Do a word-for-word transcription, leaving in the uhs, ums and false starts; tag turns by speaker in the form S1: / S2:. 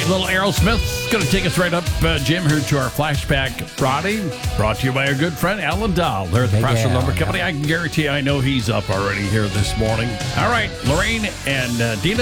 S1: little Aerosmith. Going to take us right up, uh, Jim, here to our Flashback Friday. Brought to you by our good friend Alan Dahl. They're at the
S2: Big
S1: Process
S2: Al,
S1: Lumber
S2: yeah.
S1: Company. I can guarantee I know he's up already here this morning. All right, Lorraine and uh, Dina.